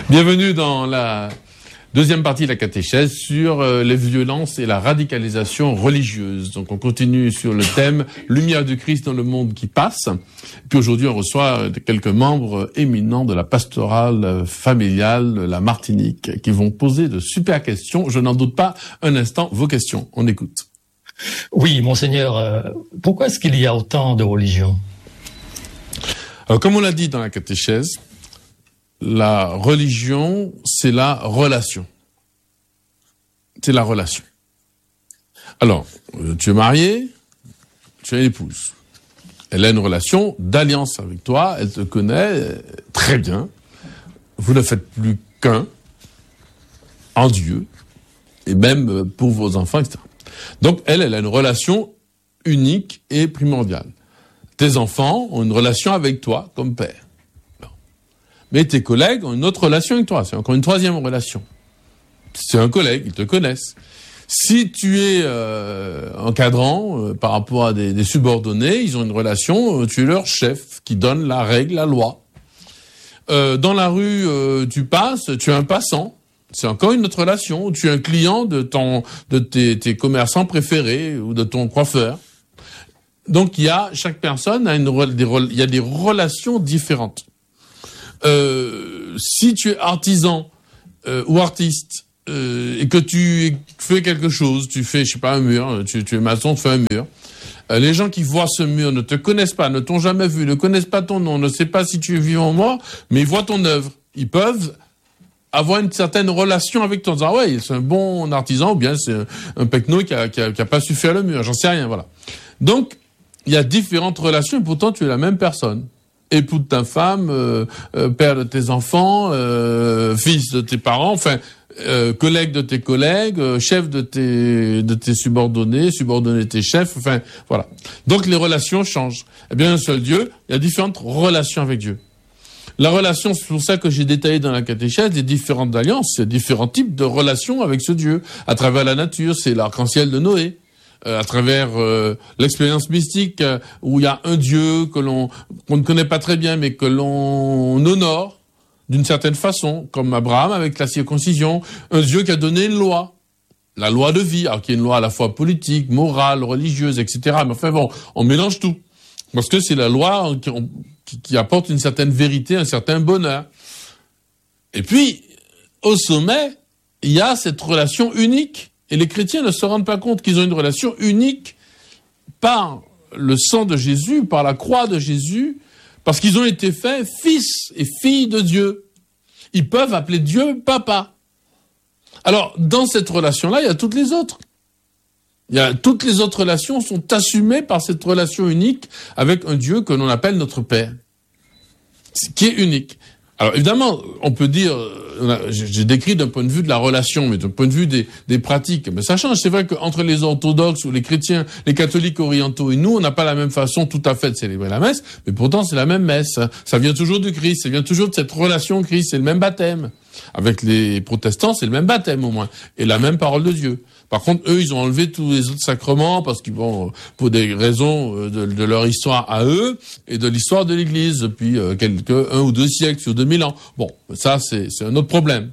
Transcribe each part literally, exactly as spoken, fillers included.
Bienvenue dans la deuxième partie de la catéchèse sur euh, les violences et la radicalisation religieuse. Donc on continue sur le thème « Lumière du Christ dans le monde qui passe ». Puis aujourd'hui on reçoit quelques membres éminents de la pastorale familiale, la Martinique, qui vont poser de super questions. Je n'en doute pas un instant vos questions. On écoute. Oui, monseigneur, euh, pourquoi est-ce qu'il y a autant de religions ? Alors, comme on l'a dit dans la catéchèse, la religion, c'est la relation. C'est la relation. Alors, tu es marié, tu as une épouse. Elle a une relation d'alliance avec toi, elle te connaît très bien. Vous ne faites plus qu'un en Dieu, et même pour vos enfants, et cetera. Donc, elle, elle a une relation unique et primordiale. Tes enfants ont une relation avec toi comme père. Non. Mais tes collègues ont une autre relation avec toi. C'est encore une troisième relation. C'est un collègue, ils te connaissent. Si tu es euh, encadrant euh, par rapport à des, des subordonnés, ils ont une relation, euh, tu es leur chef qui donne la règle, la loi. Euh, dans la rue, euh, tu passes, tu es un passant. C'est encore une autre relation. Tu es un client de ton, de tes, tes commerçants préférés ou de ton coiffeur. Donc il y a chaque personne a une des il y a des relations différentes. Euh, si tu es artisan euh, ou artiste euh, et que tu fais quelque chose, tu fais je sais pas un mur, tu, tu es maçon, tu fais un mur. Euh, les gens qui voient ce mur ne te connaissent pas, ne t'ont jamais vu, ne connaissent pas ton nom, ne savent pas si tu es vivant ou mort, mais ils voient ton œuvre. Ils peuvent avoir une certaine relation avec toi en disant ah ouais c'est un bon artisan ou bien c'est un, un pecno qui a, qui a qui a pas su faire le mur, j'en sais rien, voilà. Donc il y a différentes relations et pourtant tu es la même personne. Époux de ta femme, euh, euh, père de tes enfants, euh, fils de tes parents, enfin euh, collègue de tes collègues, euh, chef de tes de tes subordonnés, subordonné de tes chefs, enfin voilà. Donc les relations changent. Eh bien un seul Dieu, il y a différentes relations avec Dieu. La relation, c'est pour ça que j'ai détaillé dans la catéchèse des différentes alliances, différents types de relations avec ce Dieu. À travers la nature, c'est l'arc-en-ciel de Noé. Euh, à travers euh, l'expérience mystique, euh, où il y a un Dieu que l'on qu'on ne connaît pas très bien, mais que l'on honore d'une certaine façon, comme Abraham avec la circoncision. Un Dieu qui a donné une loi, la loi de vie, alors qui est une loi à la fois politique, morale, religieuse, et cetera. Mais enfin bon, on mélange tout. Parce que c'est la loi qui, on, qui, qui apporte une certaine vérité, un certain bonheur. Et puis, au sommet, il y a cette relation unique. Et les chrétiens ne se rendent pas compte qu'ils ont une relation unique par le sang de Jésus, par la croix de Jésus, parce qu'ils ont été faits fils et filles de Dieu. Ils peuvent appeler Dieu papa. Alors, dans cette relation-là, il y a toutes les autres. Il y a, toutes les autres relations sont assumées par cette relation unique avec un Dieu que l'on appelle notre Père, qui est unique. Alors évidemment, on peut dire, j'ai décrit d'un point de vue de la relation, mais d'un point de vue des, des pratiques, mais ça change. C'est vrai qu'entre les orthodoxes ou les chrétiens, les catholiques orientaux et nous, on n'a pas la même façon tout à fait de célébrer la messe, mais pourtant c'est la même messe. Ça vient toujours du Christ, ça vient toujours de cette relation au Christ, c'est le même baptême. Avec les protestants, c'est le même baptême au moins, et la même parole de Dieu. Par contre, eux, ils ont enlevé tous les autres sacrements parce qu'ils vont, pour des raisons de, de leur histoire à eux et de l'histoire de l'Église depuis euh, quelques un ou deux siècles sur deux mille ans. Bon, ça c'est c'est un autre problème.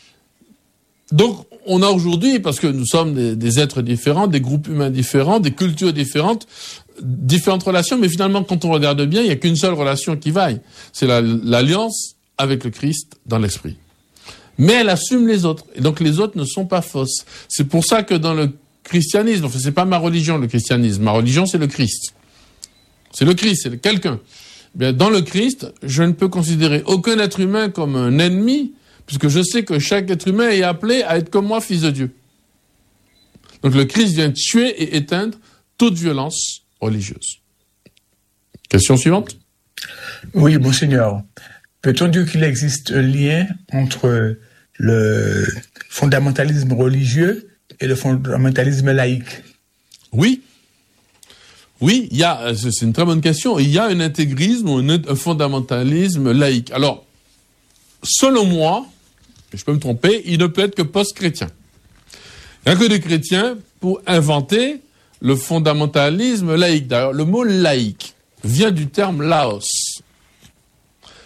Donc, on a aujourd'hui, parce que nous sommes des, des êtres différents, des groupes humains différents, des cultures différentes, différentes relations, mais finalement, quand on regarde bien, il n'y a qu'une seule relation qui vaille. C'est la, l'alliance avec le Christ dans l'esprit. Mais elle assume les autres. Et donc les autres ne sont pas fausses. C'est pour ça que dans le christianisme, enfin c'est pas ma religion le christianisme, ma religion c'est le Christ. C'est le Christ, c'est quelqu'un. Bien, dans le Christ, je ne peux considérer aucun être humain comme un ennemi, puisque je sais que chaque être humain est appelé à être comme moi, fils de Dieu. Donc le Christ vient tuer et éteindre toute violence religieuse. Question suivante. Oui, monseigneur. Peut-on dire qu'il existe un lien entre le fondamentalisme religieux et le fondamentalisme laïque? Oui. Oui, il y a, c'est une très bonne question. Il y a un intégrisme ou un, un fondamentalisme laïque. Alors, selon moi, je peux me tromper, il ne peut être que post-chrétien. Il n'y a que des chrétiens pour inventer le fondamentalisme laïque. D'ailleurs, le mot laïque vient du terme laos.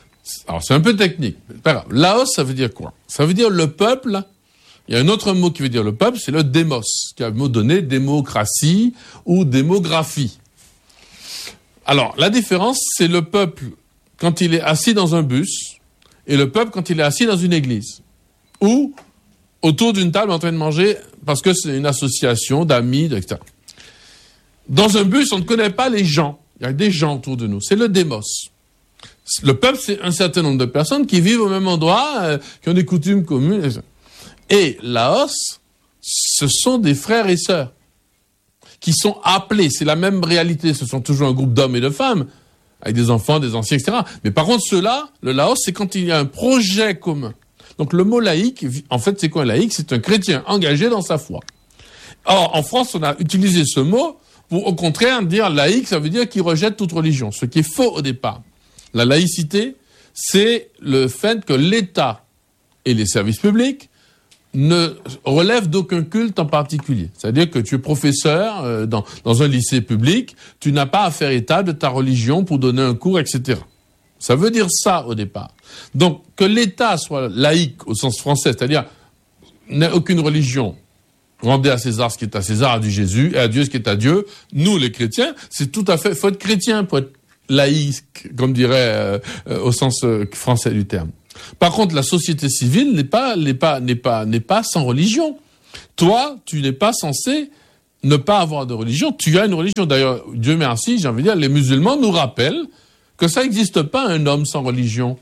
Alors, c'est un peu technique. C'est pas grave. Laos, ça veut dire quoi? Ça veut dire le peuple. Il y a un autre mot qui veut dire le peuple, c'est le démos, qui a un mot donné, démocratie ou démographie. Alors, la différence, c'est le peuple quand il est assis dans un bus et le peuple quand il est assis dans une église. Ou autour d'une table en train de manger parce que c'est une association d'amis, et cetera. Dans un bus, on ne connaît pas les gens. Il y a des gens autour de nous. C'est le démos. Le peuple, c'est un certain nombre de personnes qui vivent au même endroit, euh, qui ont des coutumes communes. Et, ça. Et Laos, ce sont des frères et sœurs qui sont appelés. C'est la même réalité. Ce sont toujours un groupe d'hommes et de femmes, avec des enfants, des anciens, et cetera. Mais par contre, ceux-là, le Laos, c'est quand il y a un projet commun. Donc le mot laïque, en fait, c'est quoi un laïque? C'est un chrétien engagé dans sa foi. Or, en France, on a utilisé ce mot pour, au contraire, dire laïque, ça veut dire qu'il rejette toute religion, ce qui est faux au départ. La laïcité, c'est le fait que l'État et les services publics ne relèvent d'aucun culte en particulier. C'est-à-dire que tu es professeur euh, dans, dans un lycée public, tu n'as pas à faire état de ta religion pour donner un cours, et cetera. Ça veut dire ça au départ. Donc, que l'État soit laïque au sens français, c'est-à-dire n'ait aucune religion, rendez à César ce qui est à César, à du Jésus, et à Dieu ce qui est à Dieu, nous les chrétiens, c'est tout à fait, faut être chrétien pour être laïque, comme dirait euh, euh, au sens euh, français du terme. Par contre, la société civile n'est pas, n'est pas, n'est pas, n'est pas sans religion. Toi, tu n'es pas censé ne pas avoir de religion. Tu as une religion. D'ailleurs, Dieu merci, j'ai envie de dire, les musulmans nous rappellent que ça n'existe pas un homme sans religion.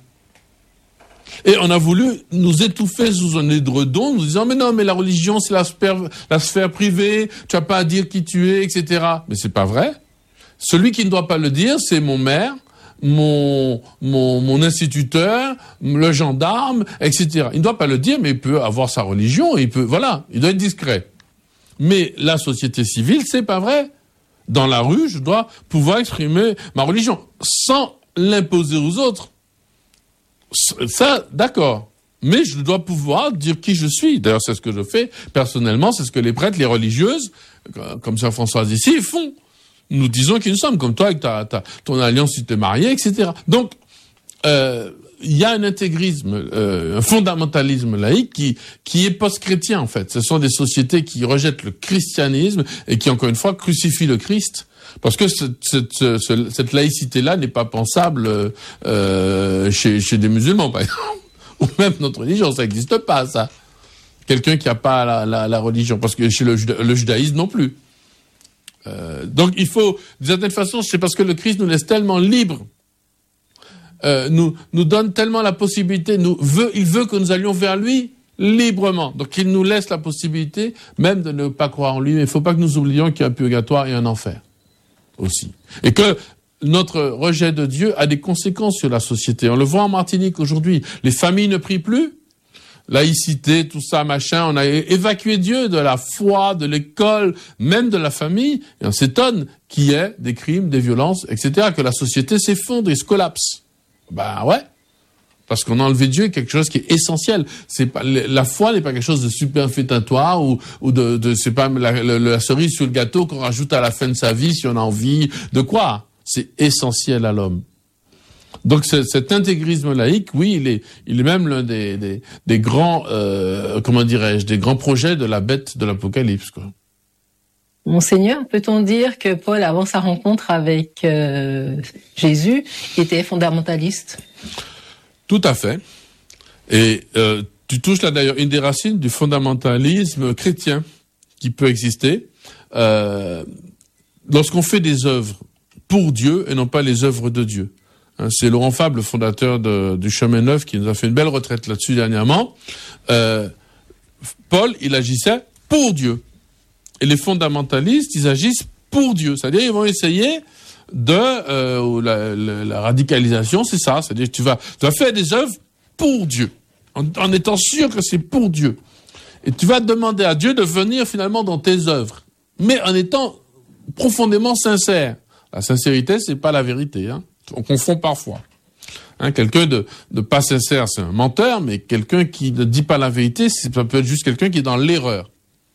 Et on a voulu nous étouffer sous un édredon, nous disant, mais non, mais la religion, c'est la sphère, la sphère privée, tu n'as pas à dire qui tu es, et cetera. Mais c'est pas vrai. Celui qui ne doit pas le dire, c'est mon maire, mon, mon, mon instituteur, le gendarme, et cetera. Il ne doit pas le dire, mais il peut avoir sa religion, il peut, voilà, il doit être discret. Mais la société civile, c'est pas vrai. Dans la rue, je dois pouvoir exprimer ma religion sans l'imposer aux autres. Ça, d'accord. Mais je dois pouvoir dire qui je suis. D'ailleurs, c'est ce que je fais personnellement, c'est ce que les prêtres, les religieuses, comme Saint François ici, font. Nous disons qui nous sommes, comme toi avec ta, ta, ton alliance si tu es marié, et cetera. Donc, euh, il y a un intégrisme, euh, un fondamentalisme laïque qui, qui est post-chrétien, en fait. Ce sont des sociétés qui rejettent le christianisme et qui, encore une fois, crucifient le Christ. Parce que cette, cette, cette, cette laïcité-là n'est pas pensable euh, chez, chez des musulmans, par exemple. Ou même notre religion, ça n'existe pas, ça. Quelqu'un qui n'a pas la, la, la religion. Parce que chez le, juda, le judaïsme non plus. Euh, donc il faut, d'une certaine façon, c'est parce que le Christ nous laisse tellement libres, euh, nous, nous donne tellement la possibilité, nous veut, il veut que nous allions vers lui librement. Donc il nous laisse la possibilité même de ne pas croire en lui. Mais il ne faut pas que nous oublions qu'il y a un purgatoire et un enfer aussi. Et que notre rejet de Dieu a des conséquences sur la société. On le voit en Martinique aujourd'hui. Les familles ne prient plus. Laïcité, tout ça, machin, on a évacué Dieu de la foi, de l'école, même de la famille, et on s'étonne qu'il y ait des crimes, des violences, et cetera, que la société s'effondre et se collapse. Ben ouais, parce qu'on a enlevé Dieu, quelque chose qui est essentiel. C'est pas, la foi n'est pas quelque chose de superfétatoire ou, ou de, de c'est pas la, la, la cerise sur le gâteau qu'on rajoute à la fin de sa vie si on a envie de quoi. C'est essentiel à l'homme. Donc cet intégrisme laïque, oui, il est, il est même l'un des, des, des grands, euh, comment dirais-je, des grands projets de la bête de l'Apocalypse, quoi. Monseigneur, peut-on dire que Paul, avant sa rencontre avec euh, Jésus, était fondamentaliste? Tout à fait. Et euh, tu touches là d'ailleurs une des racines du fondamentalisme chrétien qui peut exister. Euh, lorsqu'on fait des œuvres pour Dieu et non pas les œuvres de Dieu. C'est Laurent Fabre, le fondateur de, du Chemin Neuf, qui nous a fait une belle retraite là-dessus dernièrement. Euh, Paul, il agissait pour Dieu. Et les fondamentalistes, ils agissent pour Dieu. C'est-à-dire, ils vont essayer de... Euh, la, la, la radicalisation, c'est ça. C'est-à-dire, tu vas, tu vas faire des œuvres pour Dieu, en, en étant sûr que c'est pour Dieu. Et tu vas demander à Dieu de venir finalement dans tes œuvres, mais en étant profondément sincère. La sincérité, c'est pas la vérité, hein. On confond parfois. Hein, quelqu'un de, de pas sincère, c'est un menteur, mais quelqu'un qui ne dit pas la vérité, ça peut être juste quelqu'un qui est dans l'erreur.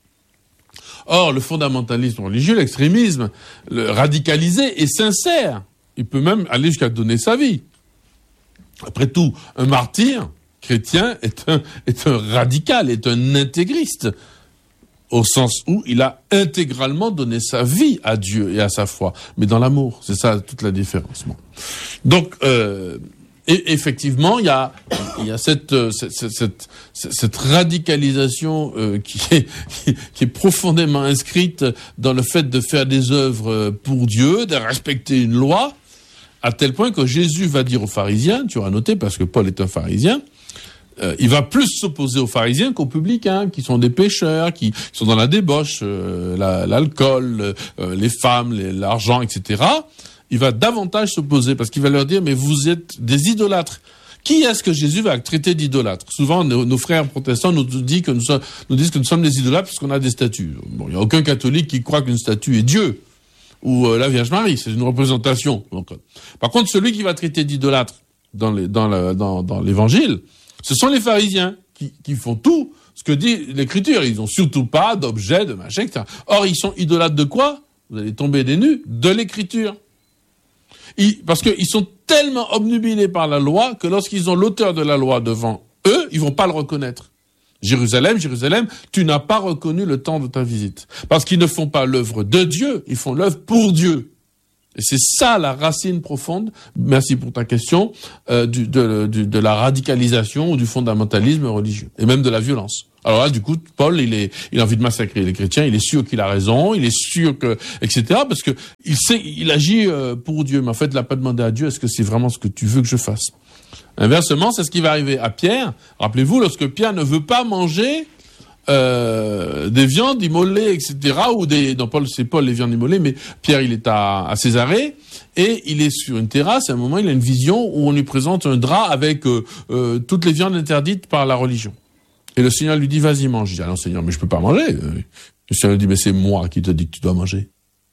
Or, le fondamentalisme religieux, l'extrémisme, le radicalisé est sincère. Il peut même aller jusqu'à donner sa vie. Après tout, un martyr chrétien est un, est un radical, est un intégriste, au sens où il a intégralement donné sa vie à Dieu et à sa foi, mais dans l'amour. C'est ça toute la différence. Bon. Donc, euh, et effectivement, il y a, il y a cette, cette, cette, cette radicalisation euh, qui est, qui est profondément inscrite dans le fait de faire des œuvres pour Dieu, de respecter une loi, à tel point que Jésus va dire aux pharisiens, tu auras noté parce que Paul est un pharisien, euh, il va plus s'opposer aux pharisiens qu'aux publicains, qui sont des pécheurs, qui sont dans la débauche, euh, la, l'alcool, euh, les femmes, les, l'argent, et cetera. Il va davantage s'opposer parce qu'il va leur dire, mais vous êtes des idolâtres. Qui est-ce que Jésus va traiter d'idolâtres? Souvent, nos, nos frères protestants nous disent que nous, sommes, nous disent que nous sommes des idolâtres parce qu'on a des statues. Bon, il n'y a aucun catholique qui croit qu'une statue est Dieu ou euh, la Vierge Marie. C'est une représentation. Donc, euh. Par contre, celui qui va traiter d'idolâtre dans, les, dans, le, dans, dans l'Évangile, ce sont les pharisiens qui, qui font tout ce que dit l'Écriture. Ils n'ont surtout pas d'objet, de machin, et cetera. Or, ils sont idolâtres de quoi? Vous allez tomber des nues de l'Écriture. Ils, parce qu'ils sont tellement obnubilés par la loi que lorsqu'ils ont l'auteur de la loi devant eux, ils vont pas le reconnaître. Jérusalem, Jérusalem, tu n'as pas reconnu le temps de ta visite. Parce qu'ils ne font pas l'œuvre de Dieu, ils font l'œuvre pour Dieu. Et c'est ça la racine profonde, merci pour ta question, euh, du, de, du, de la radicalisation ou du fondamentalisme religieux, et même de la violence. Alors là, du coup, Paul, il est, il a envie de massacrer les chrétiens, il est sûr qu'il a raison, il est sûr que, et cetera, parce que il sait, il agit euh, pour Dieu, mais en fait, il n'a pas demandé à Dieu, est-ce que c'est vraiment ce que tu veux que je fasse? Inversement, c'est ce qui va arriver à Pierre. Rappelez-vous, lorsque Pierre ne veut pas manger euh, des viandes immolées, et cetera, ou des, non, Paul, c'est Paul les viandes immolées, mais Pierre, il est à, à Césarée, et il est sur une terrasse, à un moment, il a une vision où on lui présente un drap avec euh, euh, toutes les viandes interdites par la religion. Et le Seigneur lui dit, vas-y, mange. Il dit, ah non, Seigneur, mais je peux pas manger. Le Seigneur lui dit, mais c'est moi qui te dis que tu dois manger.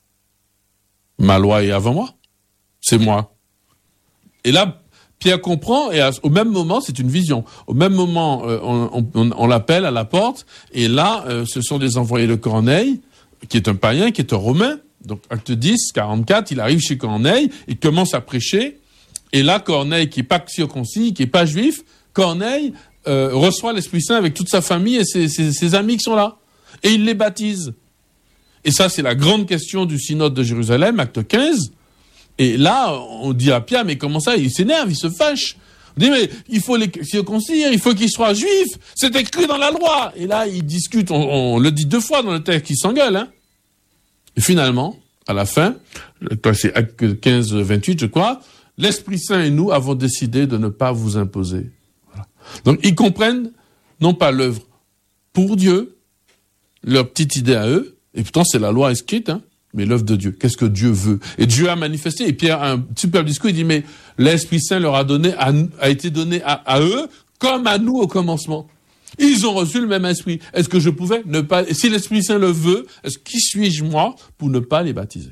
Ma loi est avant moi. C'est moi. Et là, Pierre comprend, et à, au même moment, c'est une vision. Au même moment, euh, on, on, on l'appelle à la porte, et là, euh, ce sont des envoyés de Corneille, qui est un païen, qui est un Romain. Donc, acte dix, quarante-quatre, il arrive chez Corneille, il commence à prêcher, et là, Corneille, qui est pas circoncis, qui est pas juif, Corneille euh, reçoit l'Esprit Saint avec toute sa famille et ses, ses, ses amis qui sont là. Et il les baptise. Et ça, c'est la grande question du synode de Jérusalem, acte quinze. Et là, on dit à Pierre, mais comment ça? Il s'énerve, il se fâche. On dit, mais il faut les circoncire, il faut qu'ils soient juifs. C'est écrit dans la loi. Et là, ils discutent, on, on le dit deux fois dans le texte, ils s'engueulent, hein. Et finalement, à la fin, c'est acte quinze, vingt-huit, je crois, l'Esprit Saint et nous avons décidé de ne pas vous imposer. Voilà. Donc, ils comprennent, non pas l'œuvre pour Dieu, leur petite idée à eux, et pourtant c'est la loi écrite, hein, mais l'œuvre de Dieu. Qu'est-ce que Dieu veut? Et Dieu a manifesté, et Pierre a un superbe discours, il dit, mais l'Esprit Saint leur a donné, a, a été donné à, à eux, comme à nous au commencement. Ils ont reçu le même esprit. Est-ce que je pouvais ne pas, si l'Esprit Saint le veut, est-ce qui suis-je moi pour ne pas les baptiser?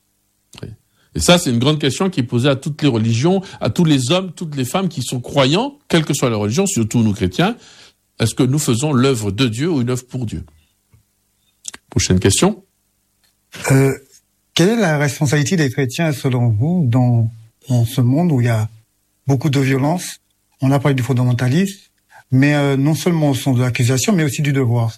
Et ça, c'est une grande question qui est posée à toutes les religions, à tous les hommes, toutes les femmes qui sont croyants, quelle que soit leur religion, surtout nous chrétiens. Est-ce que nous faisons l'œuvre de Dieu ou une œuvre pour Dieu? Prochaine question. Euh, quelle est la responsabilité des chrétiens, selon vous, dans, dans ce monde où il y a beaucoup de violence? On a parlé du fondamentalisme, mais euh, non seulement au sens de l'accusation, mais aussi du devoir.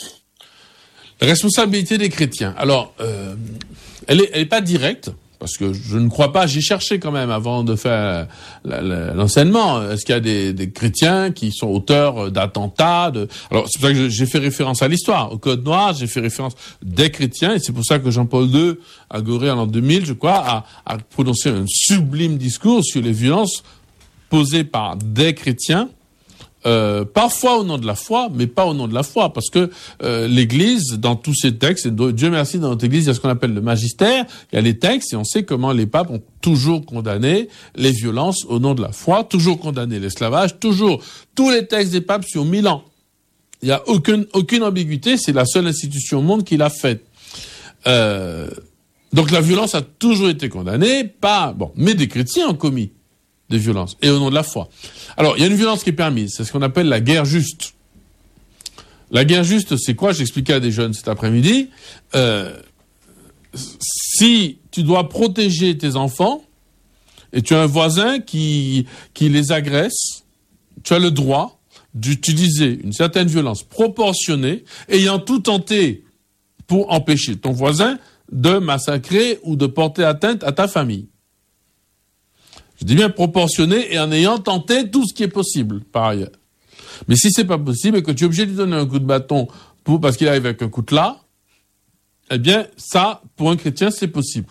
La responsabilité des chrétiens. Alors, euh, elle est, elle est pas directe. Parce que je ne crois pas, j'ai cherché quand même avant de faire la, la, l'enseignement. Est-ce qu'il y a des, des chrétiens qui sont auteurs d'attentats de... Alors c'est pour ça que j'ai fait référence à l'histoire. Au Code Noir, j'ai fait référence des chrétiens, et c'est pour ça que Jean-Paul deux, à Gorée en l'an deux mille, je crois, a, a prononcé un sublime discours sur les violences posées par des chrétiens. Euh, parfois au nom de la foi, mais pas au nom de la foi, parce que euh, l'Église, dans tous ces textes, et Dieu merci, dans notre Église, il y a ce qu'on appelle le magistère, il y a les textes, et on sait comment les papes ont toujours condamné les violences au nom de la foi, toujours condamné l'esclavage, toujours, tous les textes des papes sur mille ans. Il n'y a aucune, aucune ambiguïté, c'est la seule institution au monde qui l'a faite. Euh, donc la violence a toujours été condamnée, pas, bon, mais des chrétiens ont commis des violences, et au nom de la foi. Alors, il y a une violence qui est permise, c'est ce qu'on appelle la guerre juste. La guerre juste, c'est quoi? J'expliquais à des jeunes cet après-midi. Euh, si tu dois protéger tes enfants, et tu as un voisin qui, qui les agresse, tu as le droit d'utiliser une certaine violence proportionnée, ayant tout tenté pour empêcher ton voisin de massacrer ou de porter atteinte à ta famille. Je dis bien proportionné et en ayant tenté tout ce qui est possible, par ailleurs. Mais si c'est pas possible et que tu es obligé de lui donner un coup de bâton pour, parce qu'il arrive avec un coutelas, eh bien, ça, pour un chrétien, c'est possible.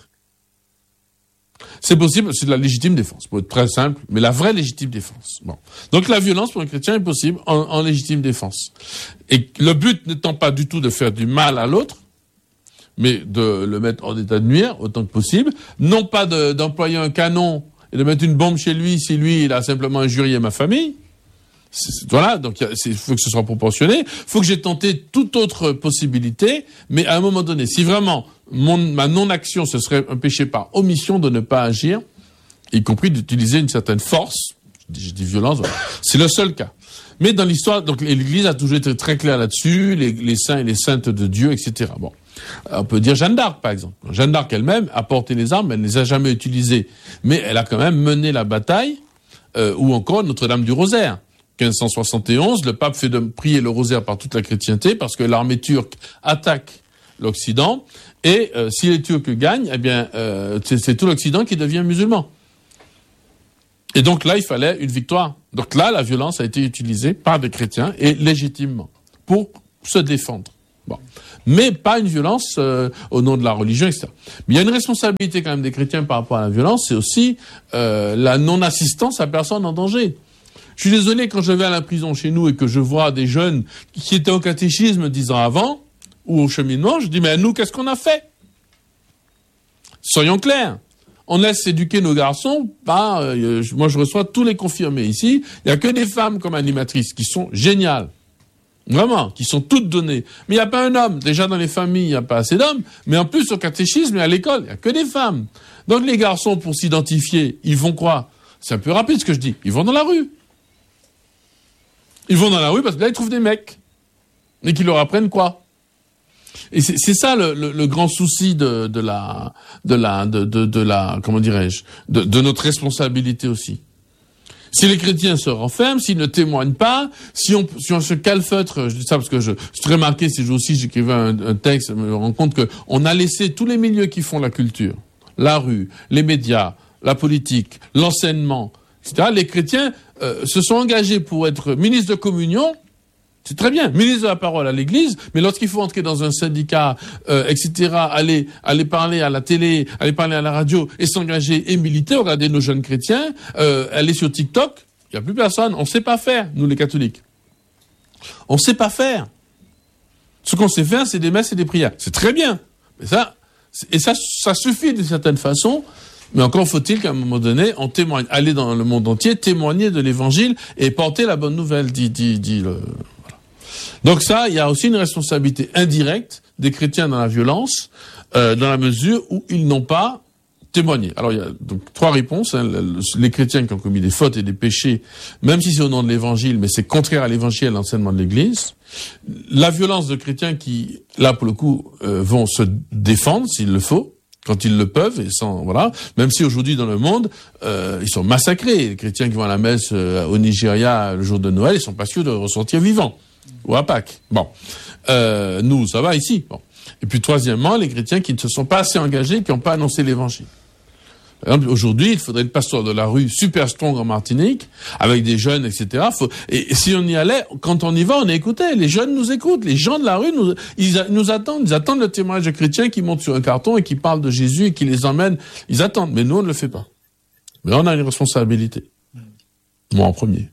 C'est possible, c'est de la légitime défense, pour être très simple, mais la vraie légitime défense. Bon. Donc la violence pour un chrétien est possible en, en légitime défense. Et le but n'étant pas du tout de faire du mal à l'autre, mais de le mettre hors d'état de nuire autant que possible, non pas de, d'employer un canon et de mettre une bombe chez lui si lui, il a simplement injurié ma famille. C'est, voilà, donc il faut que ce soit proportionné. Il faut que j'ai tenté toute autre possibilité, mais à un moment donné, si vraiment mon, ma non-action, ce serait un péché par omission de ne pas agir, y compris d'utiliser une certaine force, je dis violence, voilà. C'est le seul cas. Mais dans l'histoire, donc l'Église a toujours été très claire là-dessus, les, les saints et les saintes de Dieu, et cetera. Bon, on peut dire Jeanne d'Arc, par exemple. Jeanne d'Arc elle-même a porté les armes, elle ne les a jamais utilisées, mais elle a quand même mené la bataille, euh, ou encore Notre-Dame du Rosaire. quinze cent soixante et onze, le pape fait de prier le rosaire par toute la chrétienté parce que l'armée turque attaque l'Occident et euh, si les Turcs gagnent, eh bien euh, c'est, c'est tout l'Occident qui devient musulman. Et donc là, il fallait une victoire. Donc là, la violence a été utilisée par des chrétiens et légitimement pour se défendre. Bon, mais pas une violence euh, au nom de la religion, et cetera. Mais il y a une responsabilité quand même des chrétiens par rapport à la violence, c'est aussi euh, la non-assistance à personne en danger. Je suis désolé, quand je vais à la prison chez nous et que je vois des jeunes qui étaient au catéchisme dix ans avant, ou au cheminement, je dis, mais nous, qu'est-ce qu'on a fait? Soyons clairs. On laisse éduquer nos garçons par, euh, moi je reçois tous les confirmés ici, il n'y a que des femmes comme animatrices qui sont géniales. Vraiment, qui sont toutes données. Mais il n'y a pas un homme. Déjà dans les familles, il n'y a pas assez d'hommes, mais en plus au catéchisme et à l'école, il n'y a que des femmes. Donc les garçons, pour s'identifier, ils vont quoi? C'est un peu rapide ce que je dis. Ils vont dans la rue. Ils vont dans la rue parce que là, ils trouvent des mecs. Et qu'ils leur apprennent quoi? Et c'est, c'est ça le, le, le grand souci de, de la, de la, de, de, de la, comment dirais-je, de, de notre responsabilité aussi. Si les chrétiens se renferment, s'ils ne témoignent pas, si on, si on se calfeutre, je dis ça parce que je, je suis remarqué ces jours-ci, j'écrivais un, un texte, je me rends compte que on a laissé tous les milieux qui font la culture, la rue, les médias, la politique, l'enseignement, et cetera. Les chrétiens euh, se sont engagés pour être ministres de communion. C'est très bien, ministre de la parole à l'Église, mais lorsqu'il faut entrer dans un syndicat, euh, et cetera, aller aller parler à la télé, aller parler à la radio et s'engager et militer, regardez nos jeunes chrétiens, euh, aller sur TikTok, il n'y a plus personne, on ne sait pas faire, nous les catholiques. On ne sait pas faire. Ce qu'on sait faire, c'est des messes et des prières. C'est très bien, mais ça, et ça, ça suffit d'une certaine façon. Mais encore faut-il qu'à un moment donné, on témoigne, aller dans le monde entier, témoigner de l'Évangile et porter la bonne nouvelle, dit, dit, dit le. Donc ça, il y a aussi une responsabilité indirecte des chrétiens dans la violence, euh, dans la mesure où ils n'ont pas témoigné. Alors il y a donc trois réponses. Hein. Les chrétiens qui ont commis des fautes et des péchés, même si c'est au nom de l'Évangile, mais c'est contraire à l'Évangile et à l'enseignement de l'Église. La violence de chrétiens qui, là pour le coup, euh, vont se défendre s'il le faut, quand ils le peuvent, et sans voilà. Même si aujourd'hui dans le monde, euh, ils sont massacrés. Les chrétiens qui vont à la messe euh, au Nigeria le jour de Noël, ils sont pas sûrs de ressortir vivants. Ou à Pâques. Bon. Euh, nous, ça va ici. Bon. Et puis, troisièmement, les chrétiens qui ne se sont pas assez engagés, qui n'ont pas annoncé l'évangile. Par exemple, aujourd'hui, il faudrait le pasteur de la rue super strong en Martinique, avec des jeunes, et cetera. Faut, et, et si on y allait, quand on y va, on est écouté. Les jeunes nous écoutent. Les gens de la rue nous, ils nous attendent. Ils attendent le témoignage de chrétiens qui montent sur un carton et qui parlent de Jésus et qui les emmènent. Ils attendent. Mais nous, on ne le fait pas. Mais on a une responsabilité. Moi, en premier.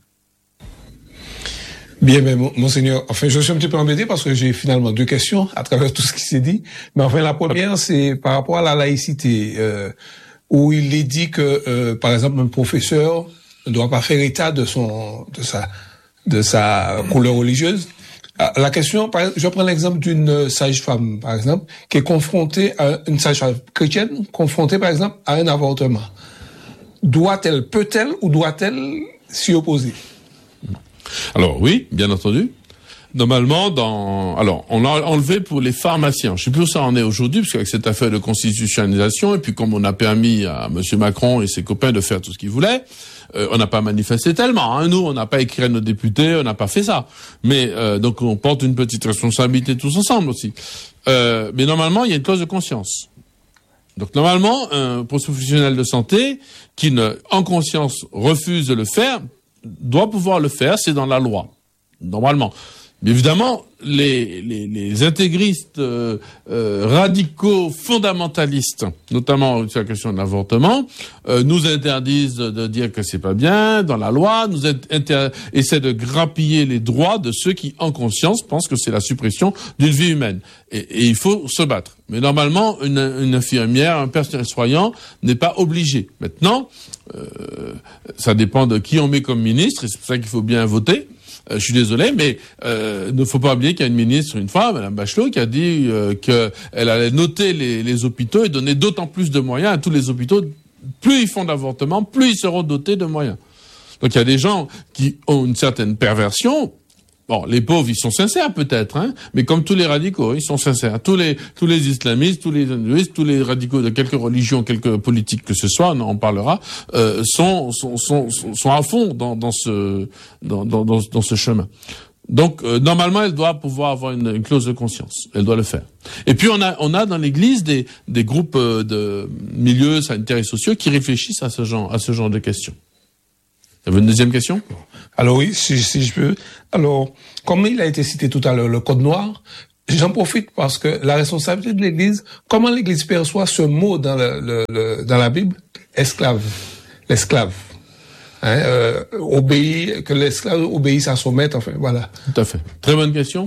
Bien, mais monseigneur, enfin, je suis un petit peu embêté parce que j'ai finalement deux questions à travers tout ce qui s'est dit. Mais enfin, la première, c'est par rapport à la laïcité, euh, où il est dit que, euh, par exemple, un professeur ne doit pas faire état de son, de sa, de sa couleur religieuse. La question, par exemple, je prends l'exemple d'une sage-femme, par exemple, qui est confrontée à une sage-femme chrétienne, confrontée, par exemple, à un avortement. Doit-elle, peut-elle ou doit-elle s'y opposer? Alors oui, bien entendu. Normalement, dans, alors, on l'a enlevé pour les pharmaciens. Je sais plus où ça en est aujourd'hui, parce qu'avec cette affaire de constitutionnalisation, et puis comme on a permis à Monsieur Macron et ses copains de faire tout ce qu'ils voulaient, euh, on n'a pas manifesté tellement. Hein. Nous, on n'a pas écrit à nos députés, on n'a pas fait ça. Mais euh, donc, on porte une petite responsabilité tous ensemble aussi. Euh, mais normalement, il y a une clause de conscience. Donc, normalement, un professionnel de santé qui, ne, en conscience, refuse de le faire, doit pouvoir le faire. C'est dans la loi, normalement. Mais évidemment, les, les, les intégristes euh, euh, radicaux, fondamentalistes, notamment sur la question de l'avortement, euh, nous interdisent de, de dire que c'est pas bien dans la loi, nous inter- essaient de grappiller les droits de ceux qui, en conscience, pensent que c'est la suppression d'une vie humaine. Et, et il faut se battre. Mais normalement, une, une infirmière, un personnel soignant n'est pas obligé. Maintenant, euh, ça dépend de qui on met comme ministre, et c'est pour ça qu'il faut bien voter. Euh, je suis désolé, mais euh, ne faut pas oublier qu'il y a une ministre, une fois, Madame Bachelot, qui a dit euh, qu'elle allait noter les, les hôpitaux et donner d'autant plus de moyens à tous les hôpitaux. Plus ils font d'avortements, plus ils seront dotés de moyens. Donc il y a des gens qui ont une certaine perversion. Bon, les pauvres, ils sont sincères peut-être, hein, mais comme tous les radicaux, ils sont sincères. Tous les tous les islamistes, tous les hindouistes, tous les radicaux de quelque religion, quelque politique que ce soit, on en parlera, euh, sont, sont sont sont à fond dans dans ce dans dans dans, dans ce chemin. Donc euh, normalement, elle doit pouvoir avoir une, une clause de conscience. Elle doit le faire. Et puis on a on a dans l'Église des des groupes de milieux sanitaires et sociaux qui réfléchissent à ce genre à ce genre de questions. Vous avez une deuxième question? Alors oui, si, si je peux. Alors, comme il a été cité tout à l'heure, le code noir, j'en profite parce que la responsabilité de l'Église, comment l'Église perçoit ce mot dans le, le, le dans la Bible, esclave, l'esclave, hein, euh, obéir, que l'esclave obéisse à son maître, enfin voilà. Tout à fait. Très bonne question.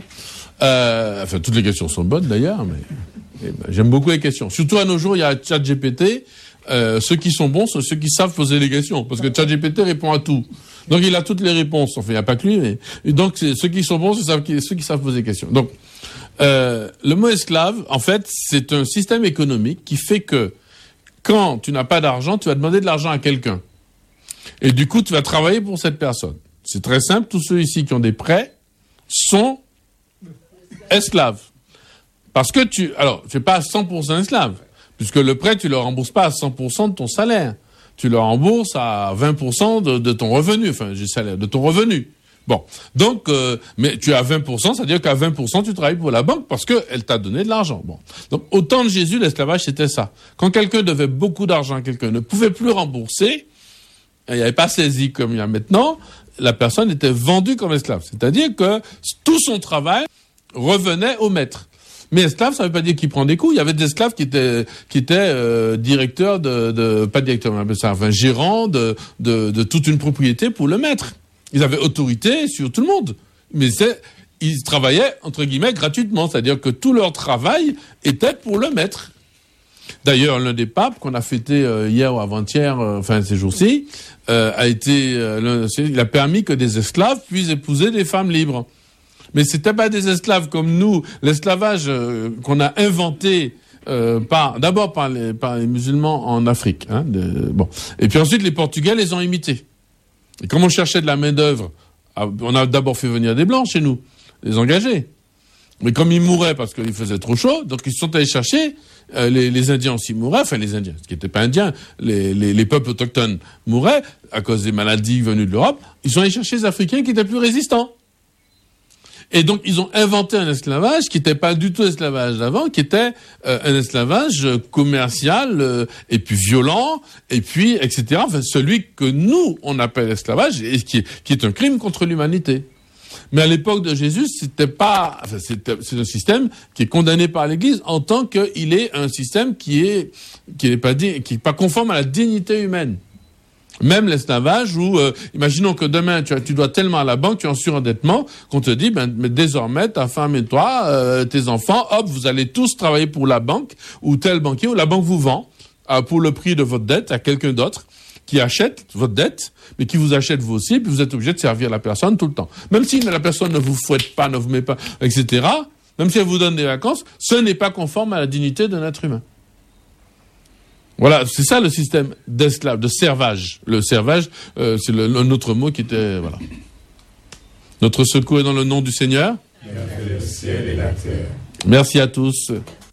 Euh, enfin, toutes les questions sont bonnes d'ailleurs, mais eh ben, j'aime beaucoup les questions. Surtout à nos jours, il y a ChatGPT. Euh, ceux qui sont bons sont ceux qui savent poser les questions, parce que ChatGPT répond à tout. Donc il a toutes les réponses. Enfin, il n'y a pas que lui, mais et donc c'est, ceux qui sont bons, c'est ceux qui savent poser des questions. Donc euh, le mot esclave, en fait, c'est un système économique qui fait que quand tu n'as pas d'argent, tu vas demander de l'argent à quelqu'un, et du coup tu vas travailler pour cette personne. C'est très simple. Tous ceux ici qui ont des prêts sont esclaves, parce que tu, alors tu n'es pas à cent pour cent esclave. Puisque le prêt, tu le rembourses pas à cent pour cent de ton salaire. Tu le rembourses à vingt pour cent de, de ton revenu, enfin, du salaire, de ton revenu. Bon. Donc, euh, mais tu as vingt pour cent, c'est-à-dire qu'à vingt pour cent, tu travailles pour la banque parce qu'elle t'a donné de l'argent. Bon. Donc, au temps de Jésus, l'esclavage, c'était ça. Quand quelqu'un devait beaucoup d'argent à quelqu'un, ne pouvait plus rembourser, il n'y avait pas saisi comme il y a maintenant, la personne était vendue comme esclave. C'est-à-dire que tout son travail revenait au maître. Mais esclave, ça ne veut pas dire qu'il prend des coups. Il y avait des esclaves qui étaient qui étaient euh, directeurs de, de pas directeurs, on appelle ça, enfin gérants de, de de toute une propriété pour le maître. Ils avaient autorité sur tout le monde, mais c'est ils travaillaient entre guillemets gratuitement, c'est-à-dire que tout leur travail était pour le maître. D'ailleurs, l'un des papes qu'on a fêté euh, hier ou avant-hier, euh, enfin ces jours-ci, euh, a été, euh, il a permis que des esclaves puissent épouser des femmes libres. Mais c'était pas des esclaves comme nous. L'esclavage euh, qu'on a inventé euh, par d'abord par les par les musulmans en Afrique, hein, de, bon, et puis ensuite les Portugais les ont imités. Et comme on cherchait de la main d'œuvre, on a d'abord fait venir des blancs chez nous, les engager. Mais comme ils mouraient parce qu'il faisait trop chaud, donc ils sont allés chercher euh, les, les Indiens aussi mouraient, enfin les Indiens, ce qui n'était pas Indiens, les, les, les peuples autochtones mouraient à cause des maladies venues de l'Europe. Ils sont allés chercher les Africains qui étaient plus résistants. Et donc, ils ont inventé un esclavage qui n'était pas du tout l'esclavage d'avant, qui était euh, un esclavage commercial euh, et puis violent, et puis, et cetera. Enfin, celui que nous, on appelle esclavage, et qui est, qui est un crime contre l'humanité. Mais à l'époque de Jésus, c'était pas, enfin, c'était, c'est un système qui est condamné par l'Église en tant qu'il est un système qui est, qui n'est pas, qui est pas conforme à la dignité humaine. Même l'esclavage où, euh, imaginons que demain tu, as, tu dois tellement à la banque, tu es en surendettement, qu'on te dit, ben, mais désormais ta femme et toi, euh, tes enfants, hop, vous allez tous travailler pour la banque ou tel banquier, ou la banque vous vend euh, pour le prix de votre dette à quelqu'un d'autre qui achète votre dette, mais qui vous achète vous aussi, puis vous êtes obligé de servir la personne tout le temps. Même si la personne ne vous fouette pas, ne vous met pas, et cetera, même si elle vous donne des vacances, ce n'est pas conforme à la dignité d'un être humain. Voilà, c'est ça le système d'esclave, de servage. Le servage, euh, c'est le, un autre mot qui était, voilà. Notre secours est dans le nom du Seigneur. Merci à tous.